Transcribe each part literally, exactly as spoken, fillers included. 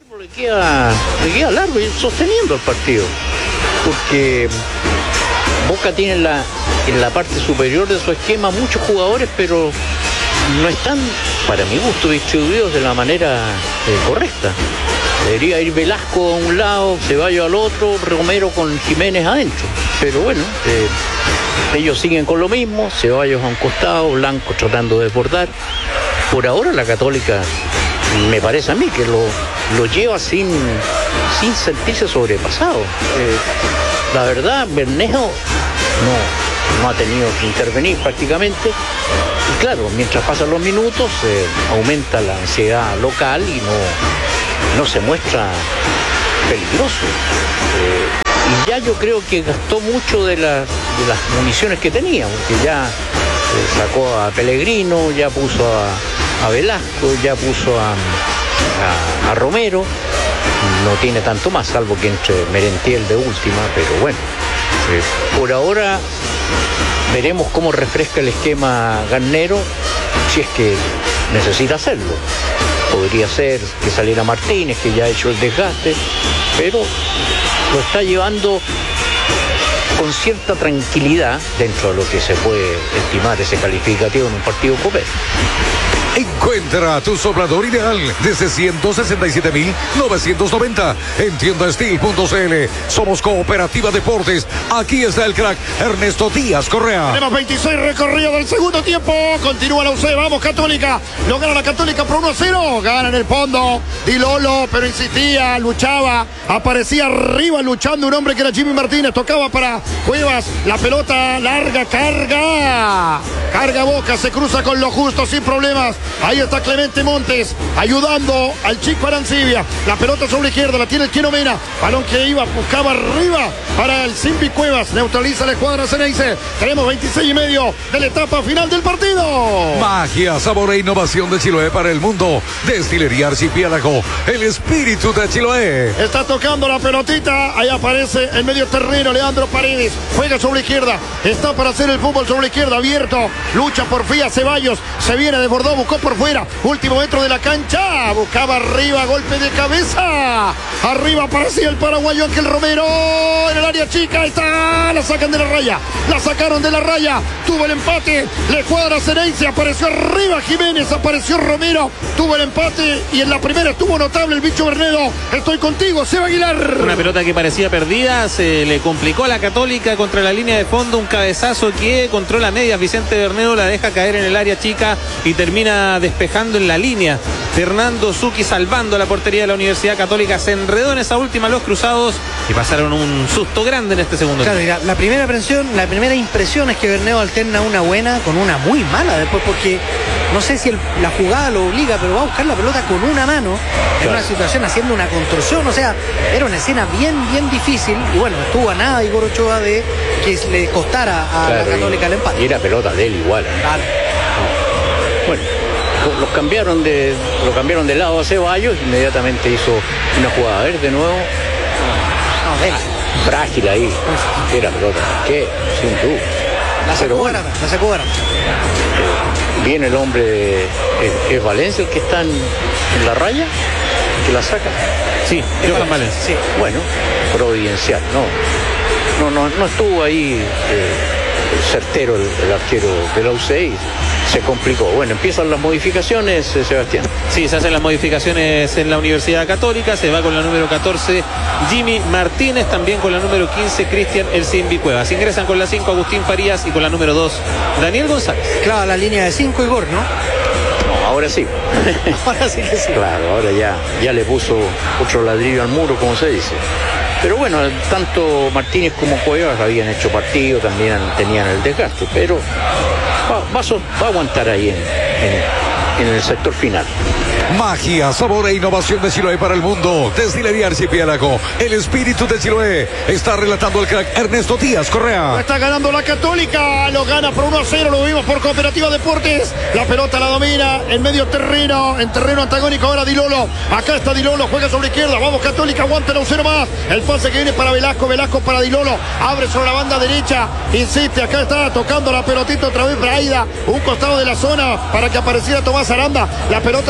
Le queda, le queda largo y sosteniendo el partido, porque Boca tiene en la, en la parte superior de su esquema muchos jugadores, pero no están, para mi gusto, distribuidos de la manera eh, correcta. Debería ir Velasco a un lado, Ceballos al otro, Romero con Jiménez adentro. Pero bueno, eh, ellos siguen con lo mismo, Ceballos a un costado, Blanco tratando de desbordar. Por ahora la Católica, me parece a mí, que lo, lo lleva sin, sin sentirse sobrepasado. Eh, la verdad, Bermejo no, no ha tenido que intervenir prácticamente. Y claro, mientras pasan los minutos, eh, aumenta la ansiedad local y no, no se muestra peligroso. Eh, y ya yo creo que gastó mucho de, la, de las municiones que tenía, porque ya eh, sacó a Pellegrino, ya puso a, a Velasco, ya puso a, a, a Romero. No tiene tanto más, salvo que entre Merentiel de última, pero bueno, eh, por ahora veremos cómo refresca el esquema Garnero, si es que necesita hacerlo. Podría ser que saliera Martínez, que ya ha hecho el desgaste, pero lo está llevando con cierta tranquilidad dentro de lo que se puede estimar ese calificativo en un partido copero. Encuentra tu soplador ideal desde ciento sesenta y siete mil novecientos noventa en tienda steel punto c l. Somos Cooperativa Deportes. Aquí está el crack Ernesto Díaz Correa. Tenemos veintiséis recorridos del segundo tiempo. Continúa la U C. Vamos, Católica. Lo gana la Católica por uno a cero. Gana en el fondo Di Lolo, pero insistía, luchaba. Aparecía arriba luchando un hombre que era Jimmy Martínez. Tocaba para Cuevas. La pelota larga, carga. Carga Boca, se cruza con lo justo, sin problemas. Ahí está Clemente Montes ayudando al chico Arancibia. La pelota sobre la izquierda, la tiene el Chino Mena. Balón que iba, buscaba arriba para el Simbi Cuevas. Neutraliza la escuadra Ceneice. Tenemos veintiséis y medio de la etapa final del partido. Magia, sabor e innovación de Chiloé para el mundo. Destilería Archipiélago, el espíritu de Chiloé. Está tocando la pelotita. Ahí aparece en medio terreno Leandro Paredes. Juega sobre la izquierda. Está para hacer el fútbol sobre la izquierda. Abierto. Lucha por Fía Ceballos. Se viene, desbordó, buscó por fuera. Último metro de la cancha. Buscaba arriba, golpe de cabeza. Arriba aparecía el paraguayo Ángel Romero. En el área chica está. La sacan de la raya. La sacaron de la raya. Tuvo el empate. Le cuadra Ceneice. Apareció arriba Jiménez. Apareció Romero. Tuvo el empate. Y en la primera estuvo notable el bicho Bernedo. Estoy contigo, Seba Aguilar. Una pelota que parecía perdida. Se le complicó a la Católica contra la línea de fondo. Un cabezazo que controla medias. Vicente Bernedo la deja caer en el área chica y termina despejando en la línea. Fernando Zucchi salvando la portería de la Universidad Católica. Se enredó en esa última los cruzados y pasaron un susto grande en este segundo claro, tiempo. La, la primera impresión, la primera impresión es que Bernedo alterna una buena con una muy mala después, porque no sé si el, la jugada lo obliga, pero va a buscar la pelota con una mano en claro. una situación haciendo una construcción. O sea, era una escena bien, bien difícil. Y bueno, estuvo a nada Igor Ochoa de que le costara a claro, la Católica el empate. Y era pelota de él igual. ¿eh? Claro. Bueno, los cambiaron de, lo cambiaron de lado a Ceballos, inmediatamente hizo una jugada. A ver, de nuevo. No, de él. Frágil ahí. Era pelota. ¿Qué? Sin duda. La sacó barata, la sacó barata. Viene el hombre, de, es, es Valencia el que está en, en la raya, que la saca. Sí, es Valencia. Valencia. Sí. Bueno, providencial, no. No, no, no estuvo ahí eh, certero el, el arquero de la U C I. Se complicó. Bueno, empiezan las modificaciones, eh, Sebastián. Sí, se hacen las modificaciones en la Universidad Católica. Se va con la número catorce Jimmy Martínez, también con la número quince Cristian El Simbi Cuevas. Ingresan con la cinco Agustín Farías y con la número dos Daniel González. Claro, la línea de cinco Igor, ¿no? No, ahora sí. Ahora sí que sí. Claro, ahora ya, ya le puso otro ladrillo al muro, como se dice. Pero bueno, tanto Martínez como Cuevas habían hecho partido, también tenían el desgaste, pero va, va, va a aguantar ahí en, en, en el sector final. Magia, sabor e innovación de Chiloé para el mundo. Destilería Archipiélago, el espíritu de Chiloé. Está relatando el crack Ernesto Díaz Correa. Está ganando la Católica, lo gana por uno a cero, lo vimos por Cooperativa Deportes. La pelota la domina en medio terreno, en terreno antagónico ahora Di Lolo. Acá está Di Lolo, juega sobre la izquierda. Vamos Católica, aguanta el cero más. El pase que viene para Velasco, Velasco para Di Lolo. Abre sobre la banda derecha, insiste, acá está tocando la pelotita otra vez Braida. Un costado de la zona para que apareciera Tomás Aranda. La pelota la tiene acá.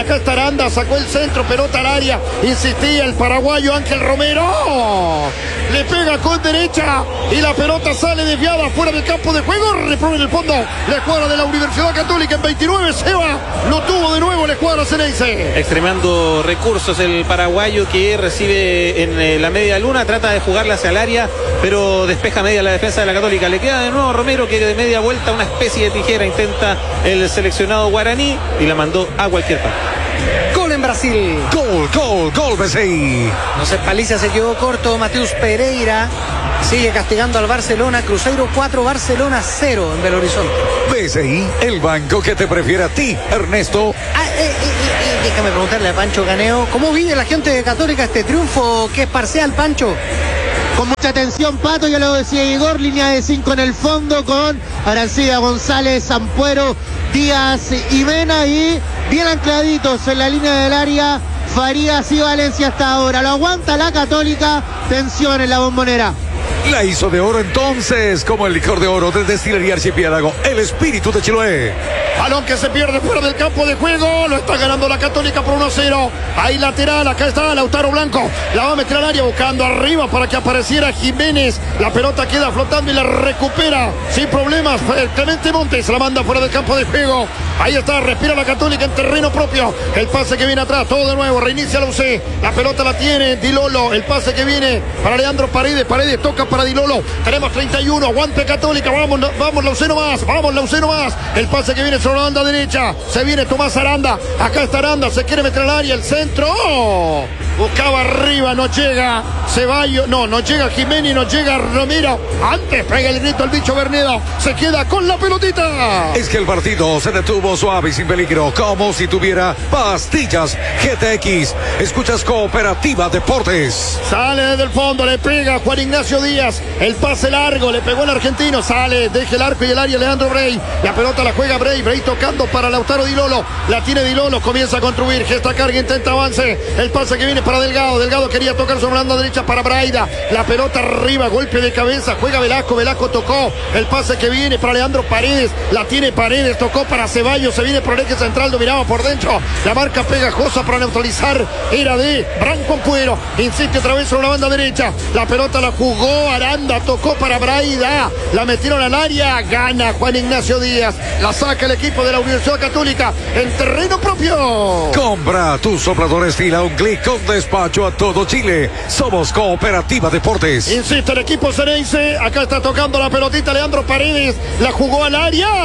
Acá está Aranda, sacó el centro, pelota al área. Insistía el paraguayo Ángel Romero. Le pega con derecha y la pelota sale desviada fuera del campo de juego. Repone en el fondo la escuadra de la Universidad Católica en veintinueve. Seba lo tuvo de nuevo la escuadra Ceneice. Extremando recursos el paraguayo que recibe en eh, la media luna, trata de jugarla hacia el área, pero despeja media la defensa de la Católica. Le queda de nuevo Romero, que de media vuelta una especie de tijera intenta el seleccionado guaraní y la mandó a cualquier parte. Gol en Brasil. Gol, gol, gol, B C I. No se paliza, se quedó corto. Mateus Pereira sigue castigando al Barcelona. Cruzeiro cuatro, Barcelona cero en Belo Horizonte. B C I, el banco que te prefiere a ti, Ernesto. Ah, eh, eh, eh, eh, déjame preguntarle a Pancho Caneo, ¿cómo vive la gente de Católica este triunfo que es parcial, Pancho? Con mucha atención, Pato, ya lo decía Igor, línea de cinco en el fondo con Arancibia, González, Ampuero, Díaz y Mena, y bien ancladitos en la línea del área Farías y Valencia hasta ahora. Lo aguanta la Católica, tensión en la Bombonera. La hizo de oro entonces, como el licor de oro de Destilería Archipiélago, el espíritu de Chiloé. Balón que se pierde fuera del campo de juego. Lo está ganando la Católica por uno a cero. Ahí lateral, acá está Lautaro Blanco. La va a meter al área buscando arriba para que apareciera Jiménez. La pelota queda flotando y la recupera sin problemas Clemente Montes. La manda fuera del campo de juego. Ahí está, respira la Católica en terreno propio. El pase que viene atrás, todo de nuevo. Reinicia la U C. La pelota la tiene Di Lolo. El pase que viene para Leandro Paredes. Paredes toca para Di Lolo. Tenemos treinta y uno. Aguante Católica. Vamos, vamos, la U C nomás. Vamos, la U C nomás. El pase que viene sobre la banda derecha. Se viene Tomás Aranda. Acá está Aranda. Se quiere meter al área. El centro. ¡Oh! Buscaba arriba. No llega Ceballos. No, no llega Jiménez. No llega Romero. Antes pega el grito el bicho Bernedo. Se queda con la pelotita. Es que el partido se detuvo suave y sin peligro, como si tuviera pastillas G T X. Escuchas Cooperativa Deportes. Sale desde el fondo, le pega Juan Ignacio Díaz. El pase largo, le pegó el argentino. Sale, deja el arco y el área Leandro Brey. La pelota la juega Brey. Brey tocando para Lautaro Di Lolo. La tiene Di Lolo, comienza a construir. Gesta carga, intenta avance. El pase que viene para Delgado. Delgado quería tocar sobre la banda derecha para Braida. La pelota arriba, golpe de cabeza. Juega Velasco. Velasco tocó. El pase que viene para Leandro Paredes. La tiene Paredes, tocó para Ceballos. Se viene por el eje central, dominaba por dentro. La marca pegajosa para neutralizar era de Branco Ampuero. Insiste otra vez sobre la banda derecha. La pelota la jugó Aranda, tocó para Braida. La metieron al área. Gana Juan Ignacio Díaz. La saca el equipo de la Universidad Católica en terreno propio. Compra tu soplador Estila a un clic con despacho a todo Chile. Somos Cooperativa Deportes. Insiste el equipo Ceneice. Acá está tocando la pelotita Leandro Paredes. La jugó al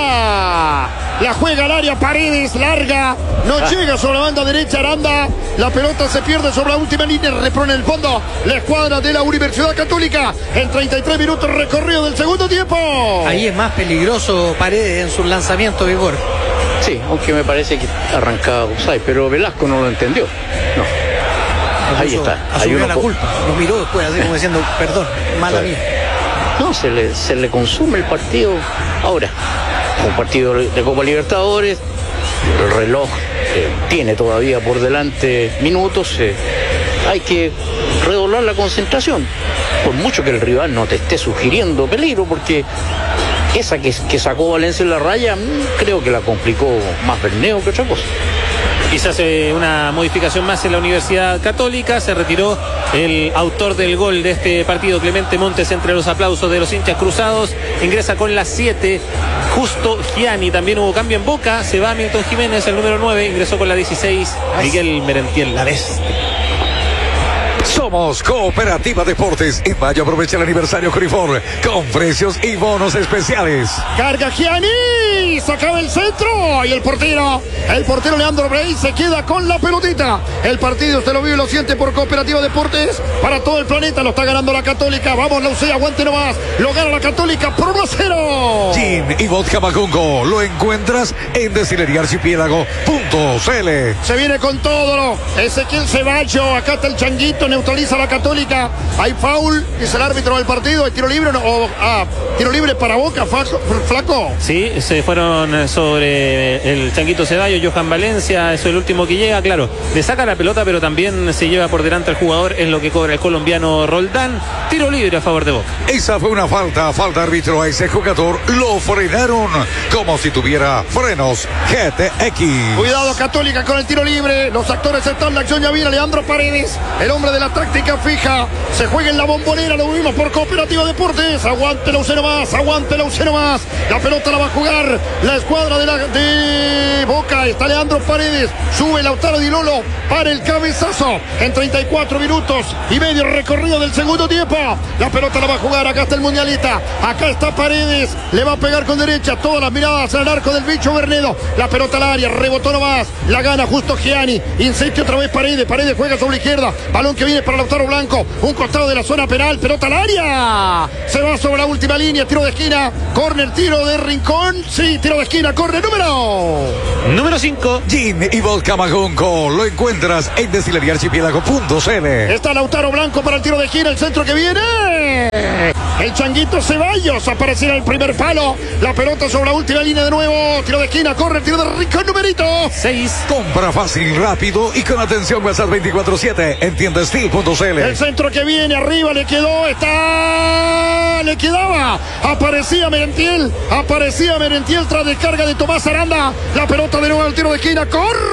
área. La juega al área Paredes, larga. No ah. llega sobre la banda derecha Aranda. La pelota se pierde sobre la última línea. Repone en el fondo la escuadra de la Universidad Católica. En treinta y tres minutos recorrido del segundo tiempo. Ahí es más peligroso Paredes en sus lanzamientos, Igor. Sí, aunque me parece que arrancaba Usay, pero Velasco no lo entendió. No. Ahí está. Asumió Hay uno la po- culpa. Lo miró después, así como diciendo, perdón, mala Claro. mía. No, se le, se le consume el partido ahora. Un partido de Copa Libertadores, el reloj eh, tiene todavía por delante minutos, eh, hay que redoblar la concentración, por mucho que el rival no te esté sugiriendo peligro, porque esa que, que sacó Valencia en la raya, mmm, creo que la complicó más Bernedo que otra cosa. Quizás eh, una modificación más en la Universidad Católica. Se retiró el autor del gol de este partido, Clemente Montes, entre los aplausos de los hinchas cruzados. Ingresa con la siete Justo Gianni. También hubo cambio en Boca. Se va Milton Jiménez, el número nueve. Ingresó con la dieciséis Miguel Merentiel, la bestia. Somos Cooperativa Deportes. En mayo aprovecha el aniversario Corifor con precios y bonos especiales. Carga Gianni, sacaba el centro y el portero, el portero Leandro Brey se queda con la pelotita. El partido usted lo vive y lo siente por Cooperativa Deportes para todo el planeta. Lo está ganando la Católica. Vamos, la U C, aguante nomás. Lo gana la Católica por uno a cero. Gin y vodka Macungo lo encuentras en destilería archipiélago punto c l. Se viene con todo, ¿no? Ezequiel Ceballos, acá está el changuito, neutraliza a la Católica. Hay foul, dice el árbitro del partido. ¿Hay tiro libre? No, o, ah, tiro libre para Boca, flaco. Sí, se fueron presión sobre el Changuito Ceballos, Johan Valencia, eso es el último que llega, claro, le saca la pelota, pero también se lleva por delante al jugador, es lo que cobra el colombiano Roldán. Tiro libre a favor de Boca. Esa fue una falta, falta árbitro a ese jugador, lo frenaron como si tuviera frenos G T X. Cuidado Católica con el tiro libre, los actores están en la acción, ya viene Leandro Paredes, el hombre de la táctica fija, se juega en la Bombonera, lo vimos por Cooperativa Deportes, aguante la U C más, aguante la U C más, la pelota la va a jugar la escuadra de, la, de Boca, está Leandro Paredes, sube Lautaro Di Lolo para el cabezazo, en treinta y cuatro minutos y medio recorrido del segundo tiempo, la pelota la va a jugar, acá está el mundialista, acá está Paredes, le va a pegar con derecha, todas las miradas al arco del bicho Bernedo, la pelota al área, rebotó nomás, la gana justo Gianni, insiste otra vez Paredes, Paredes juega sobre la izquierda, balón que viene para Lautaro Blanco, un costado de la zona penal, pelota al área, se va sobre la última línea, tiro de esquina, córner, tiro de rincón, sí, tiro de esquina, córner número número cinco. Gin y Vodka Magunco, lo encuentras en destilería archipiélago punto c l. Está Lautaro Blanco para el tiro de esquina, el centro que viene, el Changuito Ceballos aparecerá en el primer palo, la pelota sobre la última línea de nuevo, tiro de esquina, corre, tiro de rincón, numerito seis. Compra fácil, rápido y con atención WhatsApp veinticuatro siete en tienda steel punto c l. El centro que viene, arriba le quedó, está, le quedaba, aparecía Merentiel, aparecía Merentiel tras descarga de Tomás Aranda, la pelota de nuevo al tiro de esquina,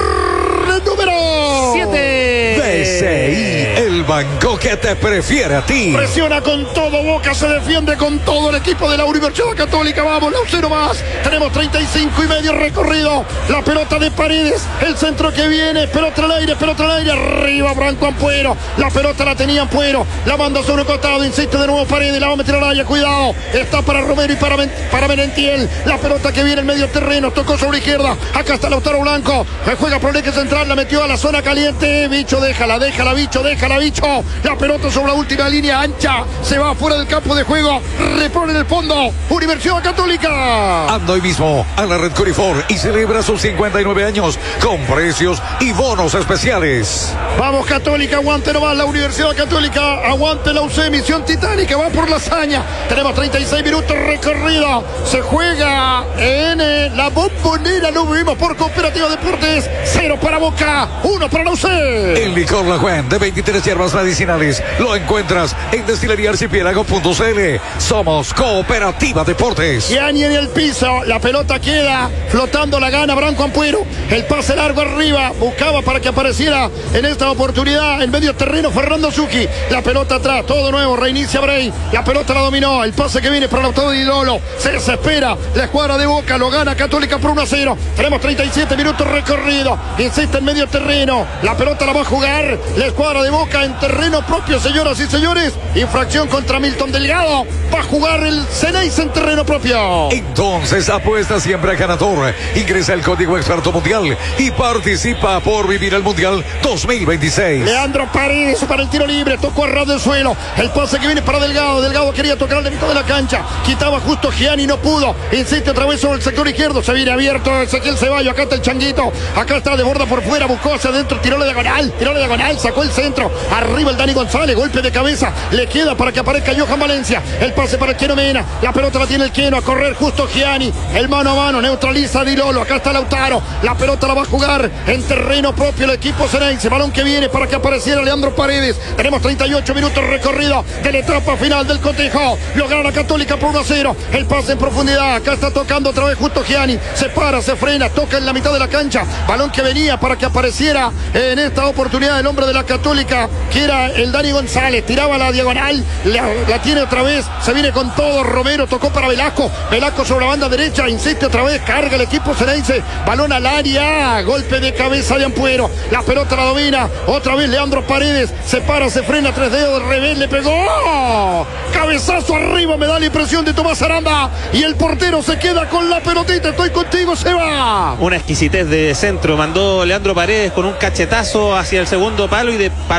corre el número siete. B C I, el banco que te prefiere a ti. Presiona con todo, Boca se defiende con todo el equipo de la Universidad Católica, vamos, la U C más, tenemos treinta y cinco y medio recorrido, la pelota de Paredes, el centro que viene, pelota al aire, pelota al aire, arriba Branco Ampuero, la pelota la tenía Ampuero, la manda sobre un costado, insiste de nuevo Paredes, la va a meter al área, cuidado, está para Romero y para, para Merentiel, la pelota que viene en medio terreno, tocó sobre la izquierda, acá está Lautaro Blanco, juega por el eje central, la metió a la zona caliente, bicho, déjala, déjala, bicho, déjala, bicho, la pelota sobre la última línea ancha, se va fuera del campo de juego, repone en el fondo, Universidad Católica. Anda hoy mismo a la red Corifor y celebra sus cincuenta y nueve años con precios y bonos especiales. Vamos Católica, aguante nomás la Universidad Católica, aguante la U C, misión titánica, va por la hazaña, tenemos treinta y seis minutos recorrido, se juega en eh, la Bombonera, lo vimos por Cooperativa Deportes, cero para Boca, uno para la U C. El licor La Juan de veintitrés hierbas medicinales lo encuentras en destilería archipiélago punto c l. Somos Cooperativa Deportes. Gianni en el piso, la pelota queda flotando, la gana Branco Ampuero, el pase largo arriba, buscaba para que apareciera en esta oportunidad en medio terreno Fernando Zucchi, la pelota atrás, todo nuevo, reinicia Bray, la pelota la dominó, el pase que viene para Lautaro Di Lolo, se desespera la escuadra de Boca, lo gana Católica por uno a cero, tenemos treinta y siete minutos recorrido, insiste en medio terreno, la pelota la va a jugar la escuadra de Boca en terreno propio, señoras y señores, infracción contra Milton Delgado, va a jugar el Ceneice en terreno propio. Entonces apuesta siempre a ganador, ingresa el código experto mundial y participa por vivir el mundial dos mil veintiséis. Leandro Paredes para el tiro libre, tocó a ras del suelo, el pase que viene para Delgado, Delgado quería tocar al mitad de la cancha, quitaba justo Gianni, no pudo, insiste otra vez sobre el sector izquierdo, se viene abierto Ezequiel Ceballos, acá está el Changuito, acá está de borda por fuera, buscó hacia adentro, tiró la diagonal, tiró la diagonal, sacó el centro, arriba el Dani González, golpe de cabeza, le queda para que aparezca Johan Valencia, el pase para el Keno Mena, la pelota la tiene el Keno, a correr justo Gianni, el mano a mano, neutraliza a Di Lolo, acá está Lautaro, la pelota la va a jugar en terreno propio el equipo Ceneice, balón que viene para que apareciera Leandro Paredes, tenemos treinta y ocho minutos recorrido de la etapa final del cotejo, lo gana la Católica por uno a cero, el pase en profundidad, acá está tocando otra vez justo Gianni, se para, se frena, toca en la mitad de la cancha, balón que venía para que apareciera en esta oportunidad el hombre de la Católica, que era el Dani González, tiraba la diagonal, la, la tiene otra vez, se viene con todo, Romero tocó para Velasco, Velasco sobre la banda derecha, insiste otra vez, carga el equipo Ceneice, balón al área, golpe de cabeza de Ampuero, la pelota la domina, otra vez Leandro Paredes, se para, se frena, tres dedos, revés, le pegó, cabezazo arriba, me da la impresión de Tomás Aranda, y el portero se queda con la pelotita, estoy contigo, Seba. Una exquisitez de centro, mandó Leandro Paredes con un cachetazo hacia el segundo palo y de palomita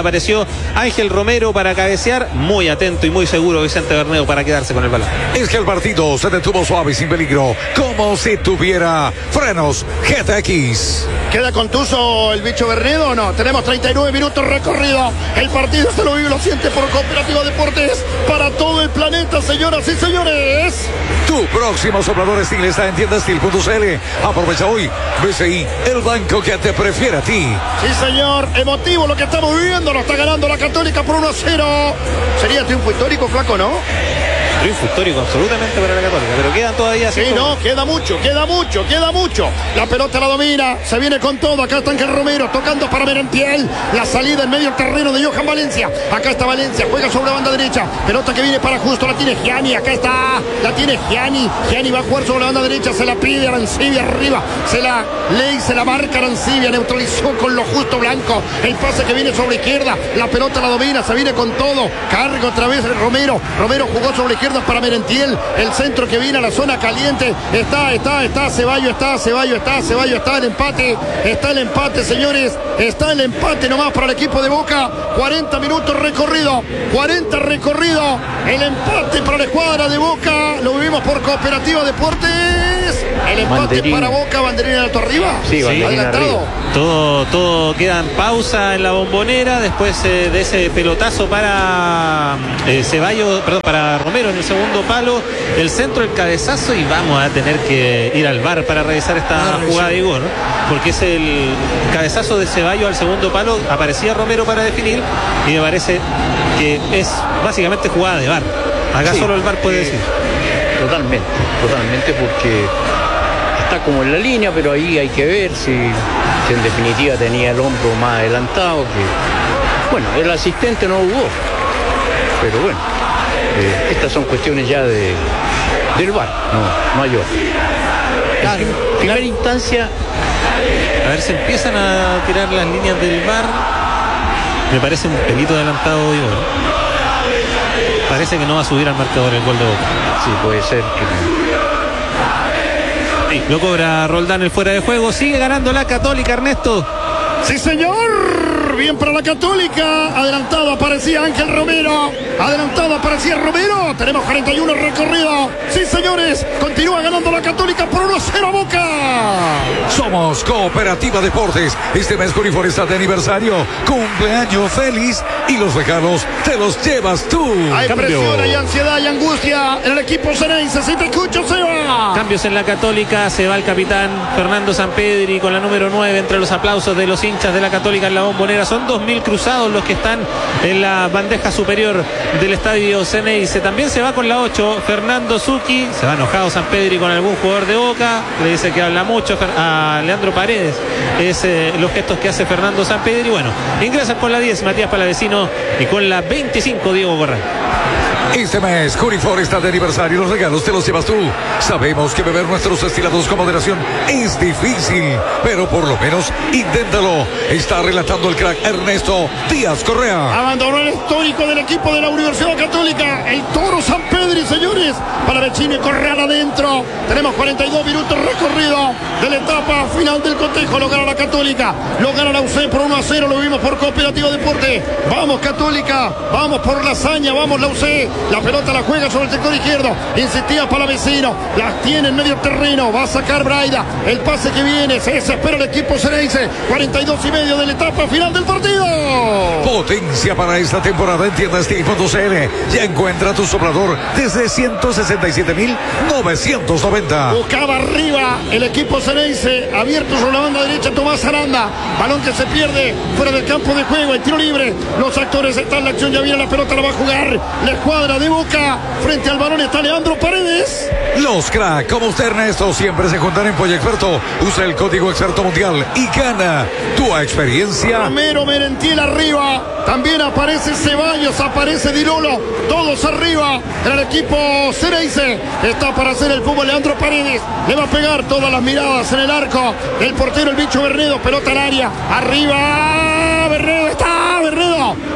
apareció Ángel Romero para cabecear. Muy atento y muy seguro Vicente Bernedo para quedarse con el balón. Es que el partido se detuvo suave y sin peligro, como si tuviera frenos G T X. ¿Queda contuso el bicho Bernedo o no? Tenemos treinta y nueve minutos recorrido. El partido se lo vive y lo siente por Cooperativa Deportes para todo el planeta, señoras y señores. Tu próximo soplador Steel está en tienda steel punto c l. Aprovecha hoy. B C I, el banco que te prefiere a ti. Sí, señor. Emotivo lo que estamos viviendo. Lo está ganando la Católica por uno a cero. Sería triunfo histórico, flaco, ¿no? Triunfo histórico absolutamente para la Católica, pero quedan todavía sí, cinco... no, queda mucho, queda mucho, queda mucho. La pelota la domina, se viene con todo. Acá está Ángel Romero tocando para Merentiel. La salida en medio del terreno de Johan Valencia. Acá está Valencia, juega sobre la banda derecha. Pelota que viene para Justo, la tiene Gianni. Acá está, la tiene Gianni. Gianni va a jugar sobre la banda derecha, se la pide Arancibia arriba. Se la ley, se la marca Arancibia, neutralizó con lo justo Blanco. El pase que viene sobre izquierda, la pelota la domina, se viene con todo. Carga otra vez Romero. Romero jugó sobre izquierda para Merentiel, el centro que viene a la zona caliente, está, está, está, Ceballos está, Ceballos está, Ceballos está, el empate, está el empate, señores, está el empate nomás para el equipo de Boca, cuarenta minutos recorrido, cuarenta recorrido, el empate para la escuadra de Boca, lo vivimos por Cooperativa Deportes, el empate banderín para Boca, banderín alto arriba, sí, banderín arriba. Todo, todo queda en pausa en la Bombonera, después eh, de ese pelotazo para eh, Ceballos, perdón, para Romero en el segundo palo, el centro, el cabezazo, y vamos a tener que ir al V A R para revisar esta ah, jugada de Igor, ¿no? Porque es el cabezazo de Ceballos al segundo palo, aparecía Romero para definir, y me parece que es básicamente jugada de V A R. Acá sí, solo el V A R puede eh, decir. Totalmente, totalmente, porque está como en la línea, pero ahí hay que ver si, si en definitiva tenía el hombro más adelantado, que bueno, el asistente no jugó, pero bueno, eh, estas son cuestiones ya de del V A R, no, no hay otra. Claro, en prim- primera claro. instancia, a ver, se empiezan a tirar las líneas del V A R. Me parece un pelito adelantado, digo, ¿no? Parece que no va a subir al marcador el gol de Boca. Sí, puede ser que... Sí, lo cobra Roldán el fuera de juego. Sigue ganando la Católica, Ernesto. Sí, señor. Bien para la Católica. Adelantado aparecía Ángel Romero. Adelantado aparecía Romero. Tenemos cuarenta y uno recorrido. Sí, señores. Continúa ganando la Católica por uno a cero a Boca. Somos Cooperativa Deportes. Este mes Corifor está de aniversario. Cumpleaños feliz. Y los regalos te los llevas tú. Hay Cambio. presión, hay ansiedad y angustia en el equipo Ceneice. Si te escucho, se va. Cambios en la Católica. Se va el capitán Fernando Sampedri con la número nueve entre los aplausos de los hinchas de la Católica en la Bombonera. Son dos mil cruzados los que están en la bandeja superior del estadio Ceneice. También se va con la ocho Fernando Zucchi. Se va enojado Sampedri con algún jugador de Boca. Le dice que habla mucho a Leandro Paredes. Es eh, los gestos que hace Fernando Sampedri. Bueno, ingresan con la diez Matías Palavecino y con la veinticinco Diego Corral. Este mes Corifor está de aniversario. Los regalos te los llevas tú. Sabemos que beber nuestros destilados con moderación es difícil, pero por lo menos inténtalo. Está relatando el crack Ernesto Díaz Correa. Abandonó el histórico del equipo de la Universidad Católica, el Toro Sampedri, señores. Para Vecino y Correa adentro. Tenemos cuarenta y dos minutos recorrido de la etapa final del cotejo. Lo gana la Católica, lo gana la U C por uno a cero. Lo vimos por Cooperativa Deporte. Vamos Católica, vamos por la hazaña, vamos la U C. La pelota la juega sobre el sector izquierdo. Insistía Palavecino. Las tiene en medio terreno. Va a sacar Braida. El pase que viene. Se desespera el equipo Ceneice. cuarenta y dos y medio de la etapa final del partido. Potencia para esta temporada en tienda steel punto c l. Ya encuentra tu soplador desde ciento sesenta y siete mil novecientos noventa. Buscaba arriba el equipo Ceneice. Abierto sobre la banda derecha Tomás Aranda. Balón que se pierde fuera del campo de juego. El tiro libre. Los actores están en la acción. Ya viene la pelota. La va a jugar la escuadra de Boca. Frente al balón está Leandro Paredes. Los crack como usted, Ernesto, siempre se juntan en Pollo Experto. Usa el código Experto Mundial y gana tu experiencia. Romero, Merentiel arriba. También aparece Ceballos, aparece Dirolo. Todos arriba en el equipo Ceneice. Está para hacer el fútbol Leandro Paredes. Le va a pegar todas las miradas en el arco. El portero, el bicho Bernedo. Pelota al área. Arriba. Bernedo está. Bernedo. Bernedo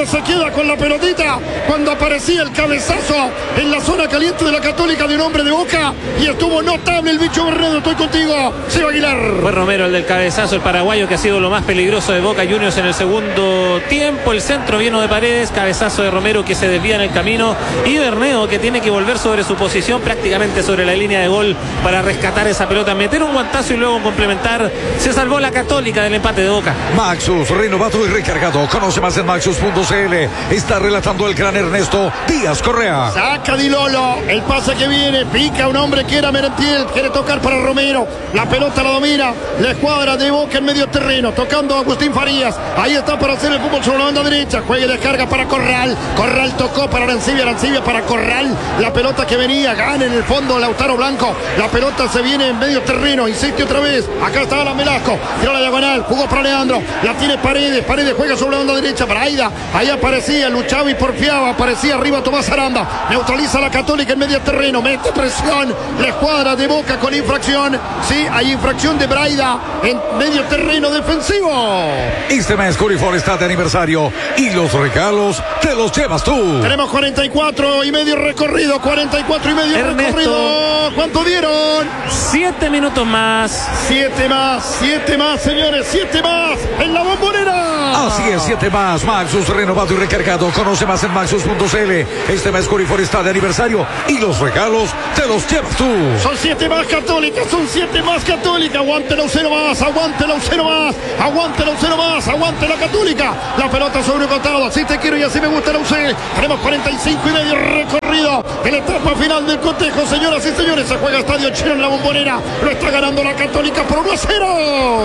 Bernedo se queda con la pelotita cuando aparecía el cabezazo en la zona caliente de la Católica de un hombre de Boca y estuvo notable el bicho Bernedo. Estoy contigo, Seba Aguilar. Fue Romero el del cabezazo, el paraguayo, que ha sido lo más peligroso de Boca Juniors en el segundo tiempo. El centro vino de Paredes, cabezazo de Romero que se desvía en el camino y Bernedo que tiene que volver sobre su posición, prácticamente sobre la línea de gol, para rescatar esa pelota, meter un guantazo y luego complementar. Se salvó la Católica del empate de Boca. Maxus, renovado y recargado. Conoce más en maxus punto c l. Está relatando el gran Ernesto Díaz Correa. Saca Di Lolo, el pase que viene, pica un hombre que era Merentiel, quiere tocar para Romero, la pelota la domina, la escuadra de Boca en medio terreno, tocando a Agustín Farías, ahí está para hacer el fútbol sobre la banda derecha, juega y descarga para Corral, Corral tocó para Arancibia, Arancibia para Corral, la pelota que venía, gana en el fondo Lautaro Blanco, la pelota se viene en medio terreno, insiste otra vez, acá está Alan Velasco, tiró la diagonal, jugó para Leandro, la tiene Paredes, Paredes juega sobre la banda derecha para Aida, ahí aparecía, luchaba y porfiaba, aparecía arriba Tomás Aranda, neutraliza a la Católica en medio terreno, mete presión, la escuadra de Boca con infracción, sí, hay infracción de Braida en medio terreno defensivo. Este mes Curifor está de aniversario y los regalos te los llevas tú. Tenemos cuarenta y cuatro y medio recorrido, cuarenta y cuatro y medio Ernesto, recorrido. ¿Cuánto dieron? Siete minutos más. Siete más, siete más, señores, siete más en la Bombonera. Así es, siete más. Maxus renovado y recargado. Conoce más en maxus punto c l. Este mes Curifor está de aniversario y los regalos te los llevas tú. Son siete más Católicas, son siete más Católica. Aguante la cero más, aguante la cero más, aguante la cero más, aguante la Católica. La pelota sobre un costado, así te quiero y así me gusta la U C. Tenemos cuarenta y cinco y medio recorrido en la etapa final del cotejo, señoras y señores. Se juega Estadio Chino en la Bombonera. Lo está ganando la Católica por uno a cero.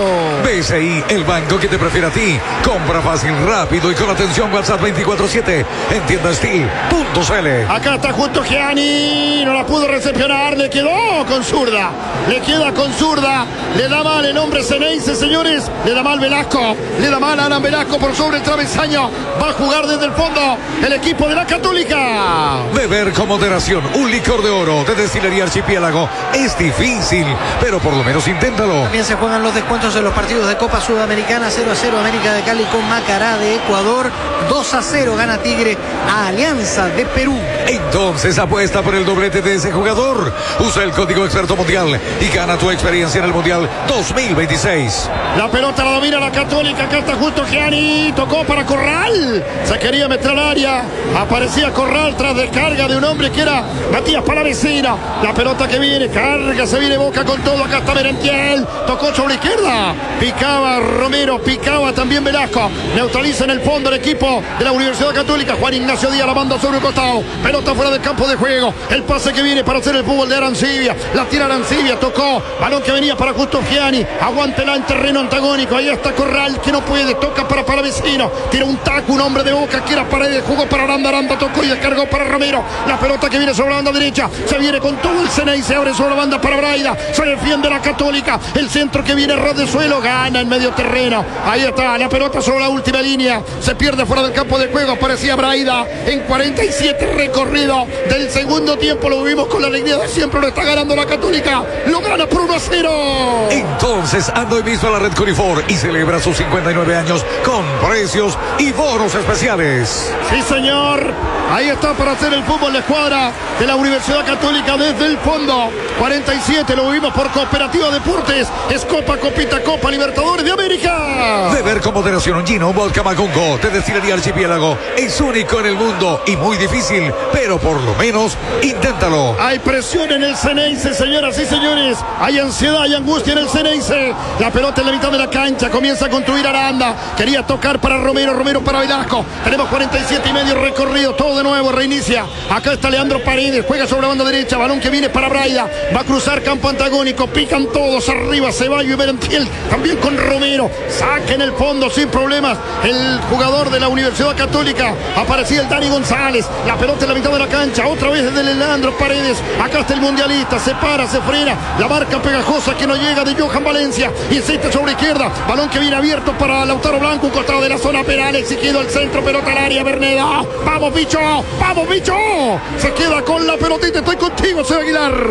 B C I, el banco que te prefiere a ti. Compra fácil, rápido y con atención. WhatsApp veinticuatro siete en tienda steel punto c l. Acá está justo Gianni, no la pudo recepcionar, le quedó con zurda, le queda con zurda, le da mal el hombre Ceneice, señores, le da mal Velasco, le da mal a Alan Velasco por sobre el travesaño, va a jugar desde el fondo el equipo de la Católica. Beber con moderación un licor de oro de Destilería Archipiélago es difícil, pero por lo menos inténtalo. También se juegan los descuentos en los partidos de Copa Sudamericana. Cero a cero América de Cali con Macará de Ecuador, dos a cero gana Tigre a Alianza de Perú. Entonces apuesta por el doblete de ese jugador. Usa el código experto mundial y gana tu experiencia en el Mundial dos mil veintiséis. La pelota la domina la Católica. Acá está justo Gianni, tocó para Corral, se quería meter al área, aparecía Corral tras descarga de un hombre que era Matías Palavecino. La pelota que viene, carga, se viene Boca con todo. Acá está Merentiel, tocó sobre la izquierda, picaba Romero, picaba también Velasco, neutraliza en el fondo el equipo de la Universidad Católica. Juan Ignacio Díaz la manda sobre el costado, pelota fuera del campo de juego, el pase que viene para hacer el fútbol de Arancibia, la tira Arancibia, tocó, balón que venía para Justo Gianni, aguántela en terreno antagónico, ahí está Corral que no puede, toca para Palavecino, tira un taco, un hombre de Boca que era Paredes, jugó para Aranda, Aranda tocó y descargó para Romero, la pelota que viene sobre la banda derecha, se viene con todo el Ceneice, se abre sobre la banda para Braida, se defiende la Católica, el centro que viene ras de suelo, gana en medio terreno, ahí está, la pelota sobre la última línea, se pierde fuera del campo de juego, aparecía Braida en cuarenta y siete recorrido del segundo tiempo, lo vivimos con la alegría de siempre, lo está ganando la Católica, lo gana por uno a cero. Entonces anda hoy mismo a la red Curifor y celebra sus cincuenta y nueve años con precios y bonos especiales. Sí, señor, ahí está para hacer el fútbol la escuadra de la Universidad Católica desde el fondo, cuarenta y siete, lo vivimos por Cooperativa Deportes, es Copa, Copita, Copa Libertadores de América. Beber con moderación un gino, un vodka Magungo de Destilería Archipiélago es único en el mundo y muy difícil, pero por lo menos inténtalo. Hay presión en el Ceneice, señoras y señores, hay ansiedad, hay angustia en el Ceneice, la pelota en la mitad de la cancha, comienza a construir Aranda, quería tocar para Romero, Romero para Velasco, tenemos cuarenta y siete y medio recorrido, todo de nuevo, reinicia, acá está Leandro Paredes, juega sobre la banda derecha, balón que viene para Braida, va a cruzar campo antagónico, pican todos arriba, Ceballos y Merentiel, también con Romero, saca en el fondo sin problemas el jugador de la Universidad Católica, aparecía el Dani González, la pelota en la mitad de la cancha, otra vez desde Leandro Paredes, acá está el mundialista, se para, se frena, la marca pegajosa que no llega de Johan Valencia, insiste sobre izquierda, balón que viene abierto para Lautaro Blanco, un costado de la zona penal, exigido el centro, pelota al área, Bernedo, vamos bicho, vamos bicho, se queda con la pelotita, estoy contigo, Seba Aguilar. Muy seguro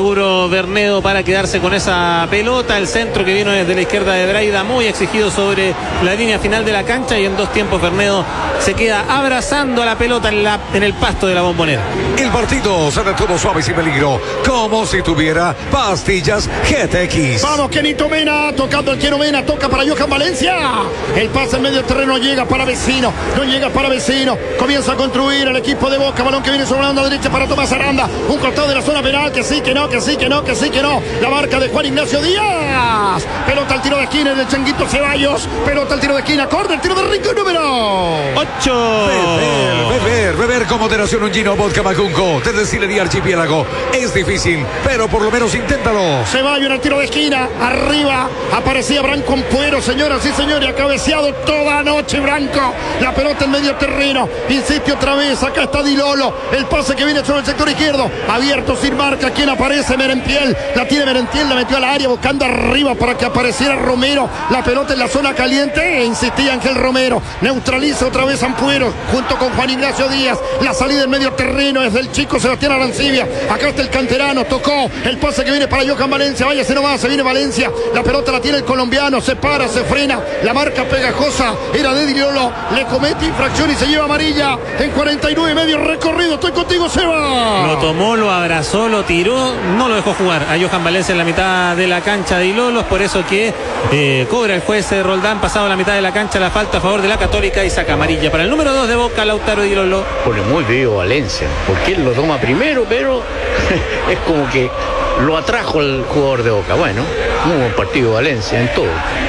seguro Bernedo para quedarse con esa pelota. El centro que vino desde la izquierda de Braida, muy exigido sobre la línea final de la cancha, y en dos tiempos Bernedo se queda abrazando a la pelota en, la, en el pasto de la Bombonera. El partido se detuvo suave y sin peligro, como si tuviera pastillas G T X. Vamos, Kenito Mena, tocando el Quiero Mena, toca para Johan Valencia. El pase en medio terreno llega para Vecino, no llega para Vecino. Comienza a construir el equipo de Boca, balón que viene sobre la banda derecha para Tomás Aranda. Un costado de la zona penal, que sí, que no, que sí, que no, que sí, que no. La marca de Juan Ignacio Díaz. Pelota al tiro de esquina del Changuito Ceballos. Pelota al tiro de esquina, corta el tiro de Rincón número ocho. Beber, beber, beber con moderación un Gino Vodka Macunco de Destilería Archipiélago. Es difícil, pero por lo menos inténtalo. Ceballos en el tiro de esquina, arriba aparecía Branco Ampuero, señoras y señores, ha cabeceado toda noche Branco. La pelota en medio terreno, insiste otra vez, acá está Di Lolo, el pase que viene sobre el sector izquierdo, abierto sin marca, quien aparece, Merentiel, la tiene Merentiel, la metió al área buscando arriba para que apareciera Romero, la pelota en la zona caliente, e insistía Ángel Romero, neutraliza otra vez Ampuero, junto con Juan Ignacio Díaz, la salida en medio terreno es del chico Sebastián Arancibia, acá está el canterano, tocó, el pase que viene para Johan Valencia, váyase nomás, se viene Valencia, la pelota la tiene el colombiano, se para, se frena, la marca pegajosa era de Di Lolo, le comete infracción y se lleva amarilla en cuarenta y nueve medio recorrido. Estoy contigo, Seba. Lo tomó, lo abrazó, lo tiró, no lo dejó jugar a Johan Valencia en la mitad de la cancha de Di Lolo. Es por eso que eh, cobra el juez Roldán, pasado la mitad de la cancha, la falta a favor de la Católica, y saca amarilla para el número dos de Boca, Lautaro Di Lolo. Pone muy vivo Valencia, porque él lo toma primero, pero es como que lo atrajo el jugador de Boca. Bueno, muy buen partido Valencia en todo.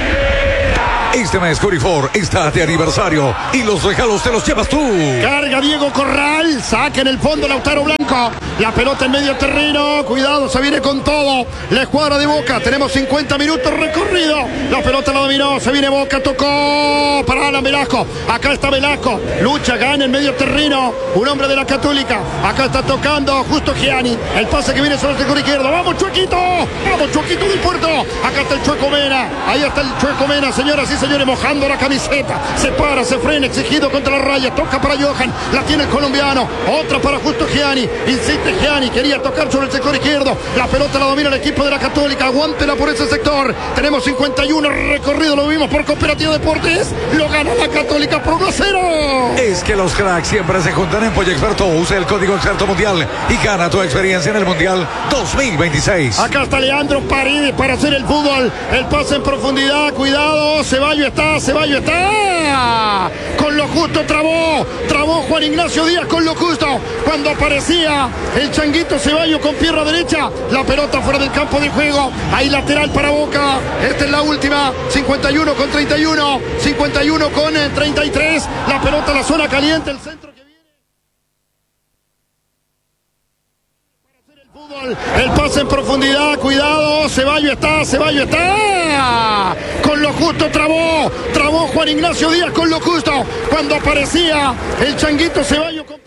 Este mes Corifor está de aniversario y los regalos te los llevas tú. Carga Diego Corral, saca en el fondo Lautaro Blanco, la pelota en medio terreno, cuidado, se viene con todo la escuadra de Boca, tenemos cincuenta minutos recorrido, la pelota la dominó, se viene Boca, tocó para Alan Velasco, acá está Velasco, lucha, gana en medio terreno, un hombre de la Católica, acá está tocando Justo Gianni, el pase que viene sobre el sector izquierdo, vamos Chuequito, vamos Chuequito del Puerto, acá está el Chueco Mena, ahí está el Chueco Mena, señoras y señores, mojando la camiseta, se para, se frena, exigido contra la raya, toca para Johan, la tiene el colombiano, otra para Justo Gianni, insiste Gianni, quería tocar sobre el sector izquierdo, la pelota la domina el equipo de la Católica, aguántela por ese sector, tenemos cincuenta y uno recorrido, lo vimos por Cooperativa Deportes, lo gana la Católica por uno a cero. Es que los cracks siempre se juntan en Pollo Experto, usa el código Experto Mundial y gana tu experiencia en el Mundial dos mil veintiséis. Acá está Leandro Paredes para hacer el fútbol, el pase en profundidad, cuidado, Ceballos está, Ceballos está, con lo justo trabó, trabó Juan Ignacio Díaz con lo justo, cuando aparecía el Changuito Ceballos con pierna derecha, la pelota fuera del campo de juego, ahí lateral para Boca, esta es la última, cincuenta y uno con treinta y uno, cincuenta y uno con treinta y tres, la pelota en la zona caliente, el centro que viene. El pase en profundidad, cuidado, Ceballos está, Ceballos está, con lo justo trabó, trabó Juan Ignacio Díaz con lo justo, cuando aparecía el Changuito Ceballos con...